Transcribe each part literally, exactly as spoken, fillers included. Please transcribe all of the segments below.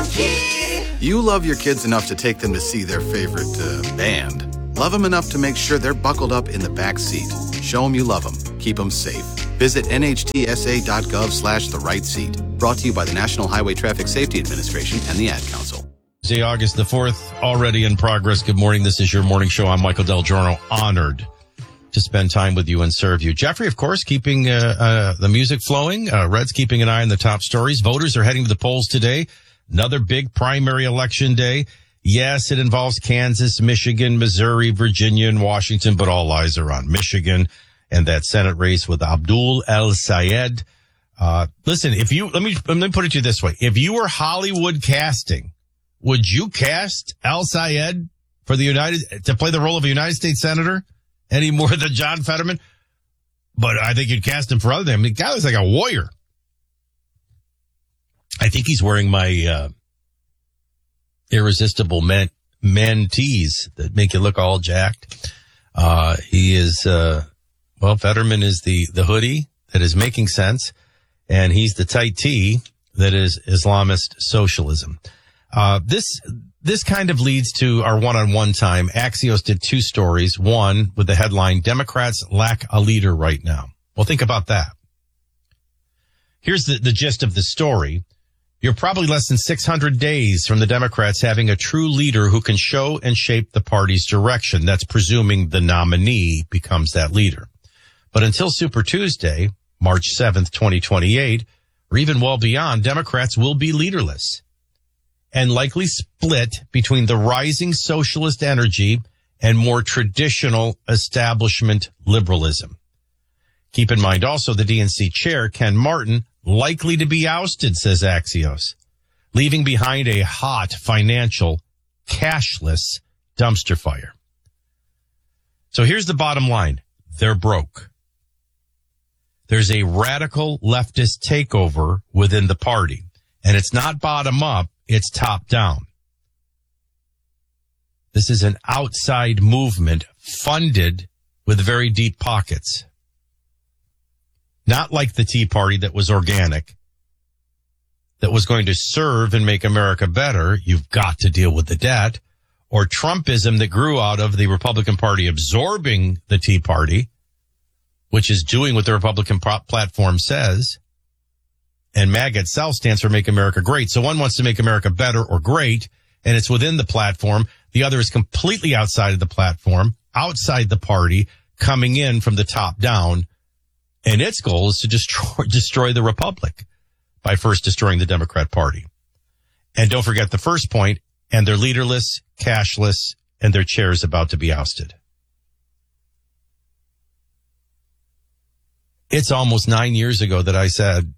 Monkey. You love your kids enough to take them to see their favorite uh, band. Love them enough to make sure they're buckled up in the back seat. Show them you love them. Keep them safe. Visit N H T S A dot gov slash the right seat. Brought to you by the National Highway Traffic Safety Administration and the Ad Council. Tuesday, August the fourth, already in progress. Good morning. This is your morning show. I'm Michael Del Giorno. Honored to spend time with you and serve you. Jeffrey, of course, keeping uh, uh, the music flowing. Uh, Red's keeping an eye on the top stories. Voters are heading to the polls today. Another big primary election day. Yes, it involves Kansas, Michigan, Missouri, Virginia, and Washington, but all eyes are on Michigan and that Senate race with Abdul El-Sayed. Uh, listen, if you, let me, let me put it to you this way. If you were Hollywood casting, would you cast El-Sayed for the United, to play the role of a United States Senator any more than John Fetterman? But I think you'd cast him for other than, I mean, the guy was like a warrior. I think he's wearing my, uh, irresistible men, men tees that make you look all jacked. Uh, he is, uh, well, Fetterman is the, the hoodie that is making sense, and he's the tight tee that is Islamist socialism. Uh, this, this kind of leads to our one-on-one time. Axios did two stories. One with the headline, Democrats lack a leader right now. Well, think about that. Here's the, the gist of the story. You're probably less than six hundred days from the Democrats having a true leader who can show and shape the party's direction. That's presuming the nominee becomes that leader. But until Super Tuesday, March seventh, twenty twenty-eight, or even well beyond, Democrats will be leaderless and likely split between the rising socialist energy and more traditional establishment liberalism. Keep in mind also the D N C chair, Ken Martin, likely to be ousted, says Axios, leaving behind a hot financial, cashless dumpster fire. So here's the bottom line. They're broke. There's a radical leftist takeover within the party, and it's not bottom up, it's top down. This is an outside movement funded with very deep pockets. Not like the Tea Party that was organic, that was going to serve and make America better. You've got to deal with the debt. Or Trumpism that grew out of the Republican Party absorbing the Tea Party, which is doing what the Republican platform says. And MAGA itself stands for Make America Great. So one wants to make America better or great, and it's within the platform. The other is completely outside of the platform, outside the party, coming in from the top down. And its goal is to destroy, destroy the Republic by first destroying the Democrat Party. And don't forget the first point, and they're leaderless, cashless, and their chair is about to be ousted. It's almost nine years ago that I said,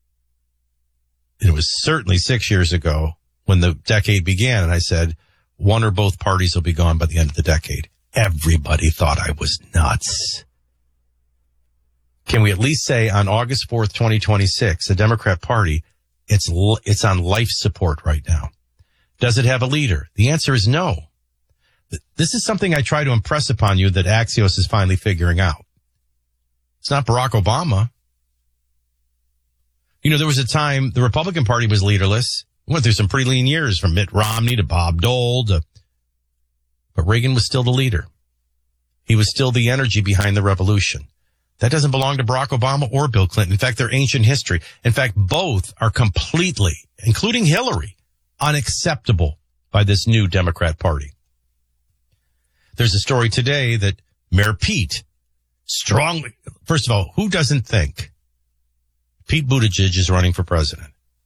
it was certainly six years ago when the decade began, and I said, one or both parties will be gone by the end of the decade. Everybody thought I was nuts. Can we at least say on August fourth, twenty twenty-six, the Democrat Party, it's it's on life support right now. Does it have a leader? The answer is no. This is something I try to impress upon you that Axios is finally figuring out. It's not Barack Obama. You know, there was a time the Republican Party was leaderless. We went through some pretty lean years from Mitt Romney to Bob Dole to, but Reagan was still the leader. He was still the energy behind the revolution. That doesn't belong to Barack Obama or Bill Clinton. In fact, they're ancient history. In fact, both are completely, including Hillary, unacceptable by this new Democrat Party. There's a story today that Mayor Pete strongly, first of all, who doesn't think Pete Buttigieg is running for president?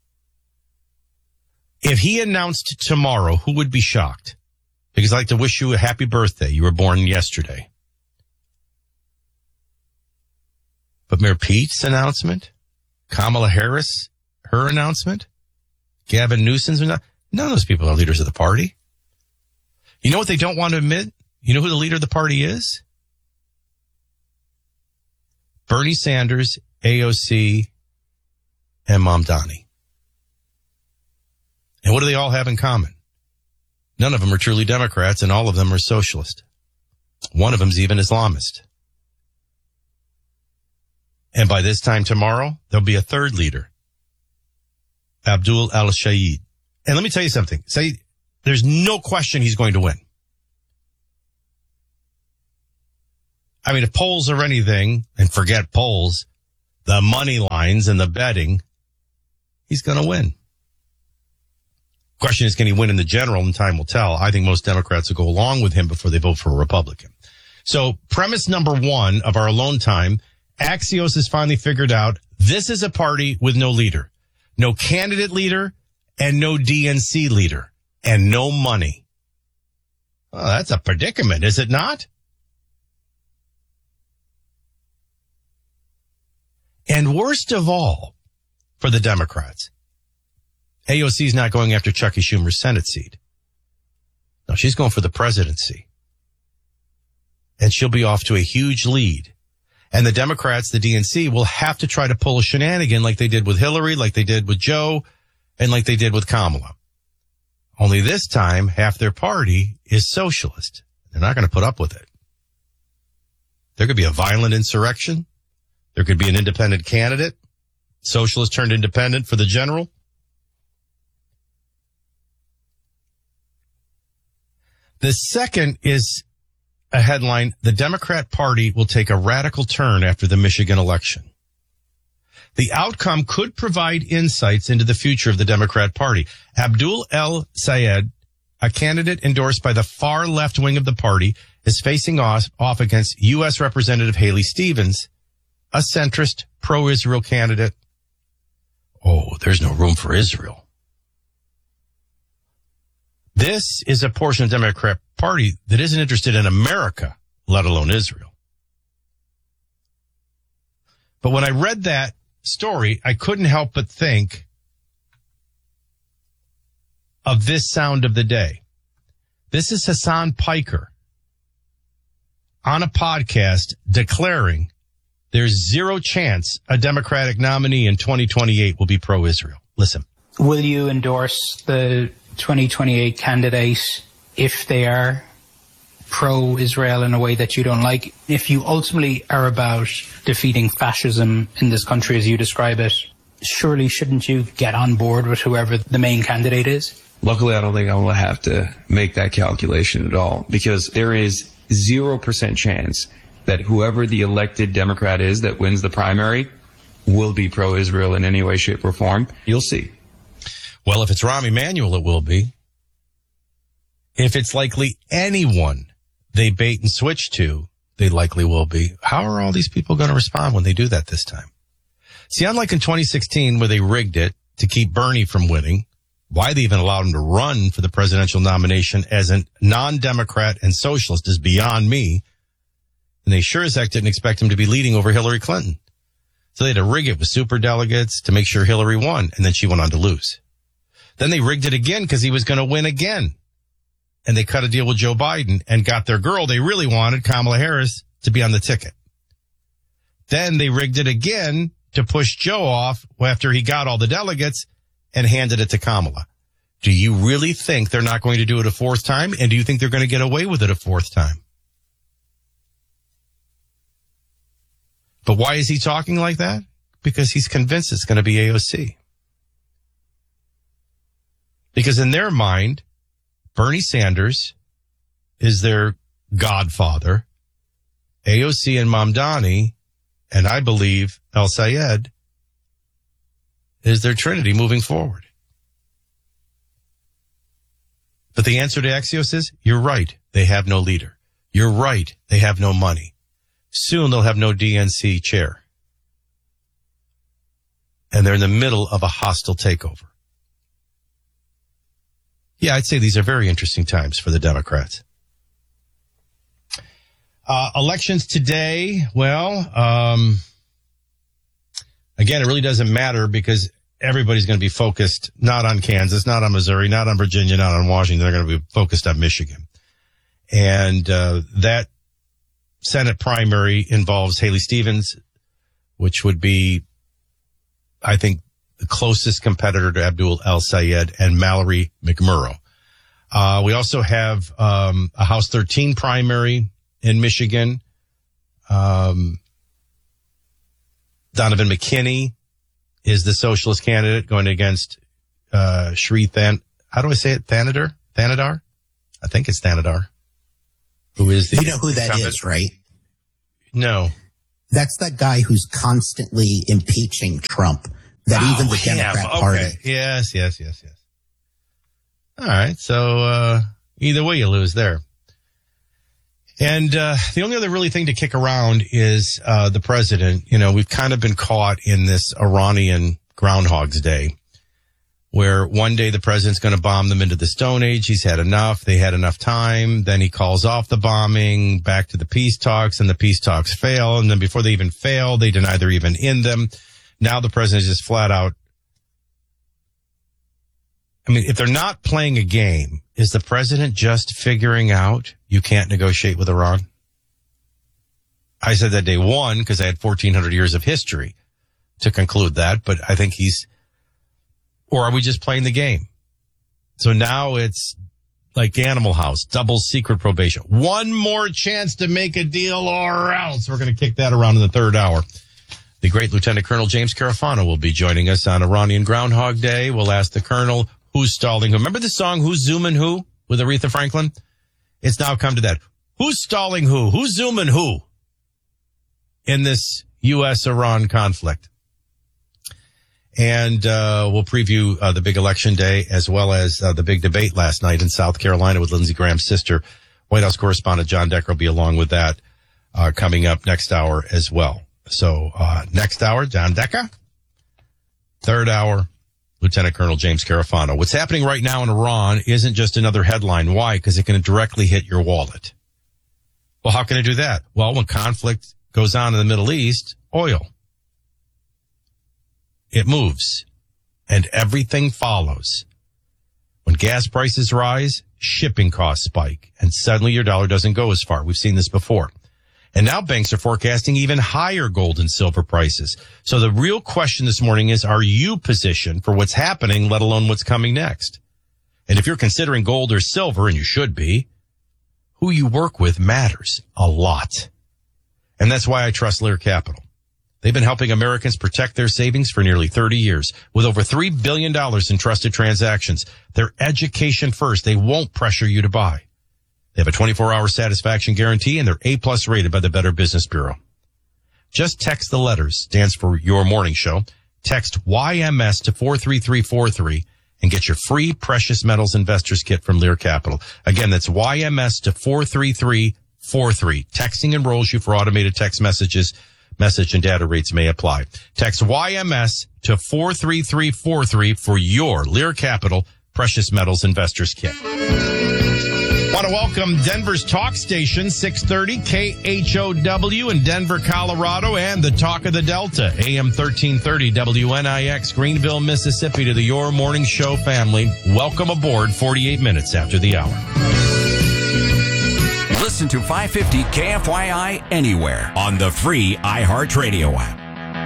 If he announced tomorrow, who would be shocked? Because I'd like to wish you a happy birthday. You were born yesterday. But Mayor Pete's announcement, Kamala Harris, her announcement, Gavin Newsom's announcement, none of those people are leaders of the party. You know what they don't want to admit? You know who the leader of the party is? Bernie Sanders, A O C, and Mamdani. And what do they all have in common? None of them are truly Democrats, and all of them are socialist. One of them's even Islamist. And by this time tomorrow, there'll be a third leader, Abdul El-Sayed, And let me tell you something. Say, there's no question he's going to win. I mean, if polls are anything, and forget polls, the money lines and the betting, he's going to win. Question is, can he win in the general? And time will tell. I think most Democrats will go along with him before they vote for a Republican. So premise number one of our alone time, Axios has finally figured out this is a party with no leader, no candidate leader, and no D N C leader, and no money. Well, that's a predicament, is it not? And worst of all, for the Democrats, A O C is not going after Chucky Schumer's Senate seat. No, she's going for the presidency. And she'll be off to a huge lead. And the Democrats, the D N C, will have to try to pull a shenanigan like they did with Hillary, like they did with Joe, and like they did with Kamala. Only this time, half their party is socialist. They're not going to put up with it. There could be a violent insurrection. There could be an independent candidate. Socialist turned independent for the general. The second is a headline, the Democrat Party will take a radical turn after the Michigan election. The outcome could provide insights into the future of the Democrat Party. Abdul El-Sayed, a candidate endorsed by the far left wing of the party, is facing off, off against U S Representative Haley Stevens, a centrist pro-Israel candidate. Oh, there's no room for Israel. This is a portion of the Democrat Party that isn't interested in America, let alone Israel. But when I read that story, I couldn't help but think of this sound of the day. This is Hassan Piker on a podcast declaring there's zero chance a Democratic nominee in twenty twenty-eight will be pro-Israel. Listen. Will you endorse the twenty twenty-eight candidate if they are pro-Israel in a way that you don't like? If you ultimately are about defeating fascism in this country as you describe it, surely shouldn't you get on board with whoever the main candidate is? Luckily, I don't think I will have to make that calculation at all, because there is zero percent chance that whoever the elected Democrat is that wins the primary will be pro-Israel in any way, shape, or form. You'll see. Well, if it's Rahm Emanuel, it will be. If it's likely anyone they bait and switch to, they likely will be. How are all these people going to respond when they do that this time? See, unlike in twenty sixteen where they rigged it to keep Bernie from winning, why they even allowed him to run for the presidential nomination as a non-Democrat and socialist is beyond me. And they sure as heck didn't expect him to be leading over Hillary Clinton. So they had to rig it with superdelegates to make sure Hillary won, and then she went on to lose. Then they rigged it again because he was going to win again. And they cut a deal with Joe Biden and got their girl they really wanted, Kamala Harris, to be on the ticket. Then they rigged it again to push Joe off after he got all the delegates and handed it to Kamala. Do you really think they're not going to do it a fourth time? And do you think they're going to get away with it a fourth time? But why is he talking like that? Because he's convinced it's going to be A O C. Because in their mind, Bernie Sanders is their godfather, A O C and Mamdani, and I believe El-Sayed is their trinity moving forward. But the answer to Axios is, you're right, they have no leader. You're right, they have no money. Soon they'll have no D N C chair. And they're in the middle of a hostile takeover. Yeah, I'd say these are very interesting times for the Democrats. Uh, elections today, well, um, again, it really doesn't matter because everybody's going to be focused not on Kansas, not on Missouri, not on Virginia, not on Washington. They're going to be focused on Michigan. And uh, that Senate primary involves Haley Stevens, which would be, I think, the closest competitor to Abdul El-Sayed, and Mallory McMurrow. Uh, we also have um, a House thirteen primary in Michigan. Um, Donovan McKinney is the socialist candidate going against uh, Sri Than- how do I say it? Thanadar? Thanadar? I think it's Thanadar. Who is the... You know who that Trump is, right? No. That's that guy who's constantly impeaching Trump. That oh, even the Democrat yeah, okay. Party. Yes, yes, yes, yes. All right. So, uh, either way you lose there. And, uh, the only other really thing to kick around is, uh, the president. You know, we've kind of been caught in this Iranian Groundhog's Day, where one day the president's going to bomb them into the Stone Age. He's had enough. They had enough time. Then he calls off the bombing, back to the peace talks, and the peace talks fail. And then before they even fail, they deny they're even in them. Now the president is just flat out. I mean, if they're not playing a game, is the president just figuring out you can't negotiate with Iran? I said that day one because I had fourteen hundred years of history to conclude that, but I think he's, or are we just playing the game? So now it's like Animal House, double secret probation. One more chance to make a deal or else. We're going to kick that around in the third hour. The great Lieutenant Colonel James Carafano will be joining us on Iranian Groundhog Day. We'll ask the Colonel who's stalling who. Remember the song Who's Zooming Who with Aretha Franklin? It's now come to that. Who's stalling who? Who's zooming who in this U S Iran conflict? And uh we'll preview uh, the big election day as well as uh, the big debate last night in South Carolina with Lindsey Graham's sister. White House correspondent John Decker will be along with that uh coming up next hour as well. So, uh, next hour, John Decker. Third hour, Lieutenant Colonel James Carafano. What's happening right now in Iran isn't just another headline. Why? Because it can directly hit your wallet. Well, how can it do that? Well, when conflict goes on in the Middle East, oil. It moves. And everything follows. When gas prices rise, shipping costs spike. And suddenly your dollar doesn't go as far. We've seen this before. And now banks are forecasting even higher gold and silver prices. So the real question this morning is, are you positioned for what's happening, let alone what's coming next? And if you're considering gold or silver, and you should be, who you work with matters a lot. And that's why I trust Lear Capital. They've been helping Americans protect their savings for nearly thirty years with over three billion dollars in trusted transactions. They're education first. They won't pressure you to buy. They have a twenty-four hour satisfaction guarantee, and they're A-plus rated by the Better Business Bureau. Just text the letters, stands for Your Morning Show. Text Y M S to four three three four three and get your free Precious Metals Investors Kit from Lear Capital. Again, that's Y M S to four three three four three. Texting enrolls you for automated text messages. Message and data rates may apply. Text Y M S to four three three four three for your Lear Capital Precious Metals Investors Kit. Want to welcome Denver's talk station, six thirty K H O W in Denver, Colorado, and the Talk of the Delta, A M thirteen thirty W N I X, Greenville, Mississippi, to the Your Morning Show family. Welcome aboard, forty-eight minutes after the hour. Listen to five fifty K F Y I anywhere on the free iHeartRadio app.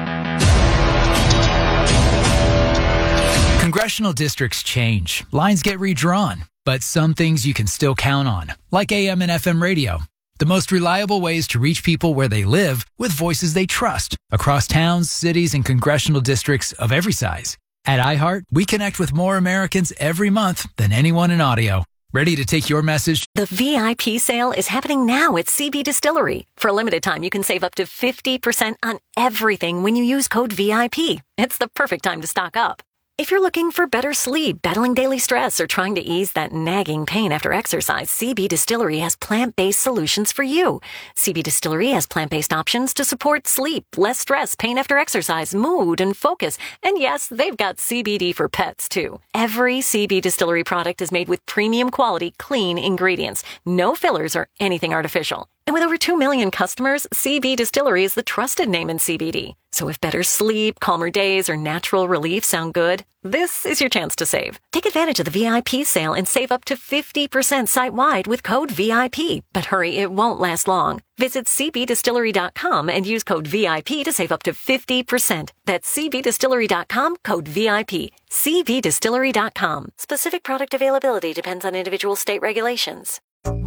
Congressional districts change. Lines get redrawn. But some things you can still count on, like A M and F M radio. The most reliable ways to reach people where they live with voices they trust across towns, cities, and congressional districts of every size. At iHeart, we connect with more Americans every month than anyone in audio. Ready to take your message? The V I P sale is happening now at C B Distillery. For a limited time, you can save up to fifty percent on everything when you use code V I P. It's the perfect time to stock up. If you're looking for better sleep, battling daily stress, or trying to ease that nagging pain after exercise, C B Distillery has plant-based solutions for you. C B Distillery has plant-based options to support sleep, less stress, pain after exercise, mood, and focus. And yes, they've got C B D for pets, too. Every C B Distillery product is made with premium quality, clean ingredients. No fillers or anything artificial. And with over two million customers, C B Distillery is the trusted name in C B D. So if better sleep, calmer days, or natural relief sound good, this is your chance to save. Take advantage of the V I P sale and save up to fifty percent site-wide with code V I P. But hurry, it won't last long. Visit C B distillery dot com and use code V I P to save up to fifty percent. That's C B distillery dot com, code V I P. C B distillery dot com. Specific product availability depends on individual state regulations.